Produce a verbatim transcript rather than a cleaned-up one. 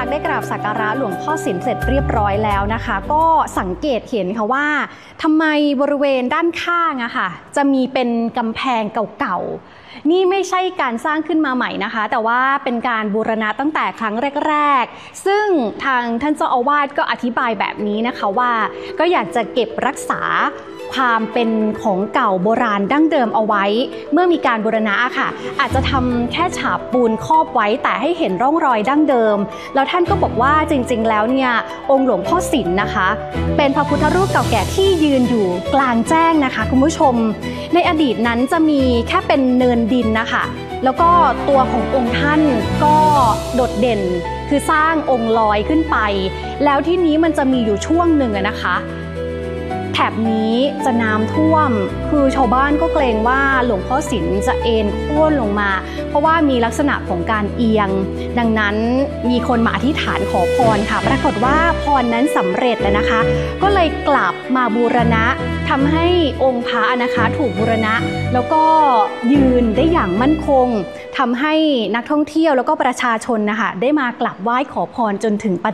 ได้กราบสักการะหลวงพ่อสิมเสร็จเรียบร้อยแล้วนะคะก็สังเกตเห็นค่ะว่าทำไมบริเวณด้านข้างอะค่ะจะมีเป็นกำแพงเก่าๆนี่ไม่ใช่การสร้างขึ้นมาใหม่นะคะแต่ว่าเป็นการบูรณะตั้งแต่ครั้งแรกๆซึ่งทางท่านเจ้าอาวาสก็อธิบายแบบนี้นะคะว่าก็อยากจะเก็บรักษาความเป็นของเก่าโบราณดั้งเดิมเอาไว้เมื่อมีการบูรณะค่ะอาจจะทำแค่ฉาบปูนครอบไว้แต่ให้เห็นร่องรอยดั้งเดิมแล้วท่านก็บอกว่าจริงๆแล้วเนี่ยองค์หลวงพ่อสิมนะคะเป็นพระพุทธรูปเก่าแก่ที่ยืนอยู่กลางแจ้งนะคะคุณผู้ชมในอดีตนั้นจะมีแค่เป็นเนินดินนะคะแล้วก็ตัวขององค์ท่านก็โดดเด่นคือสร้างองค์ลอยขึ้นไปแล้วที่นี้มันจะมีอยู่ช่วงหนึ่งนะคะแถบนี้จะน้ำท่วมคือชาวบ้านก็เกรงว่าหลวงพ่อสิมจะเอ็นโค่นลงมาเพราะว่ามีลักษณะของการเอียงดังนั้นมีคนมาอธิษฐานขอพรค่ะปรากฏว่าพรนั้นสำเร็จแล้วนะคะก็เลยกลับมาบูรณะทำให้องค์พระนะคะถูกบูรณะแล้วก็ยืนได้อย่างมั่นคงทำให้นักท่องเที่ยวแล้วก็ประชาชนนะคะได้มากราบไหว้ขอพรจนถึงปัจจุบัน